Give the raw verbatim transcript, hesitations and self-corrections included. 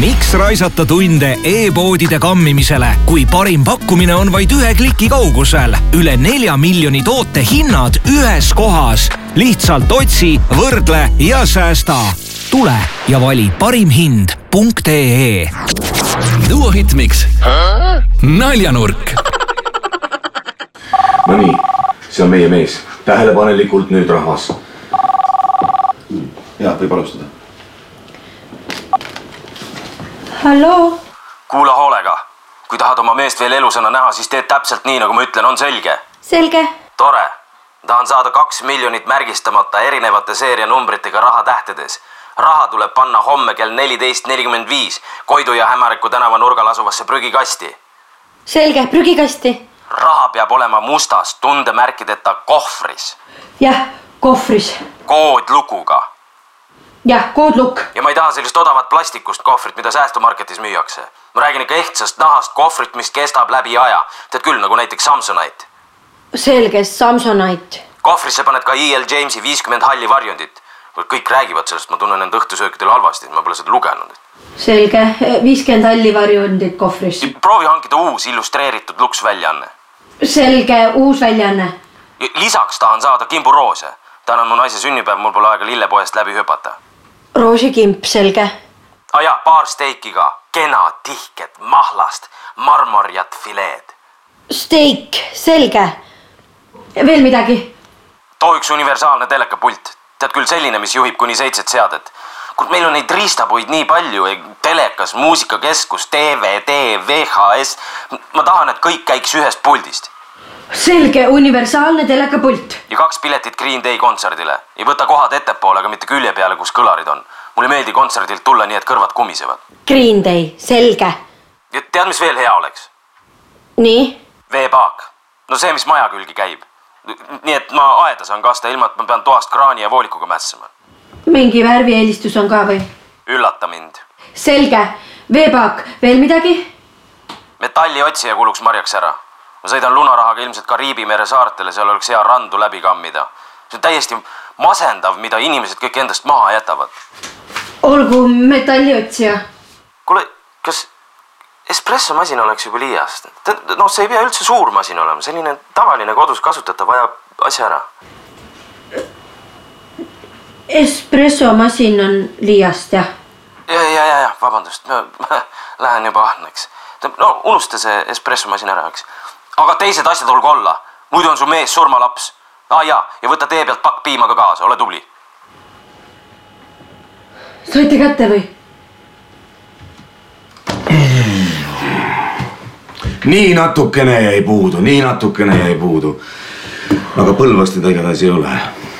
Miks raisata tunde e-poodide kammimisele, kui parim pakkumine on vaid ühe kliki kaugusel? Üle nelja miljoni toote hinnad ühes kohas. Lihtsalt otsi, võrdle ja säästa. Tule ja vali parim hind punkt ee. Duo Hitmix. Naljanurk. No nii, see on meie mees. Tähelepanelikult nüüd rahvas. Ja, võib alustada. Hallo? Kuula hoolega. Kui tahad oma meest veel elusana näha, siis teed täpselt nii, nagu ma ütlen, on selge. Selge. Tore. Tahan saada kaks miljonit märgistamata erinevate seerianumbritega raha tähtedes. Raha tuleb panna homme kell neliteist nelikümmend viis Koidu ja Hämariku tänava nurgal asuvasse prügikasti. Selge, prügikasti. Raha peab olema mustas, tundemärkideta kohvris. Jah, kohvris. Koodlukuga. Jah, koodlukk. Ja ma ei taha sellist odavat plastikust kohvrit, mida säästumarketis müüakse. Ma räägin ikka ehtsast nahast kohvrit, mis kestab läbi aja. Tead küll, nagu näiteks Samsonite. Selge, Samsonite. Kohvrisse paned ka E L Jamesi viiskümmend halli varjundit. Kõik räägivad sellest, ma tunnen enda õhtusöökidel halvasti, ma pole seda lugenud. Selge, viiskümmend halli varjundit kohvris. Proovi hankida uus illustreeritud luksväljaanne. Selge, uus väljaanne. Lisaks tahan saada kimburoose. Täna on mu naise sünnipäev, mul pole aega lillepoest läbi hüpata. Roosikimp, selge. Ah jah, paar steikiga. Kena, tihket, mahlast, marmorjat, fileed. Steik, selge. Veel midagi? Too üks universaalne telekapult. Tead küll selline, mis juhib kuni seitset seadet. Kuid meil on neid riistapuid nii palju. Telekas, muusikakeskus, D V D, V H S. Ma tahan, et kõik käiks ühest puldist. Selge, universaalne telekapult. Ja kaks piletit Green Day kontserdile. Ei võta kohad ettepoole, aga mitte külje peale, kus kõlarid on. Mul ei meeldi kontserdilt tulla nii, et kõrvad kumisevad. Green Day, selge. Ja tead, mis veel hea oleks? Nii? Veepaak. No see, mis maja külgi käib. Nii, et ma aeda saan kasta ilma, et ma pean toast kraani ja voolikuga mässama. Mingi värvieelistus on ka või? Üllata mind. Selge. Veepaak. Veel midagi? Metalli otsija kuluks marjaks ära. Ma sõidan lunarahaga ilmselt Kariibi mere saartele, seal oleks hea randu läbi kammida. See on täiesti masendav, mida inimesed kõik endast maha jätavad. Olgu metalli otsija. Kuule, kas espresso masin oleks juba liiast? No see ei pea üldse suur masin olema, selline tavaline kodus kasutatav vajab asja ära. Espresso masin on liiast, jah? Ja, ja, ja, ja, vabandust, ma lähen juba ahneks. No unusta see espresso masin ära, eks. Aga teised asjad olgu olla. Muidu on su mees surmalaps. Ah jaa, ja võta tee pealt pakk piima ka kaasa, ole tubli. Saite kätte või? Nii natukene jäi puudu, nii natukene jäi puudu. Aga Põlvast teda igatahes ei ole.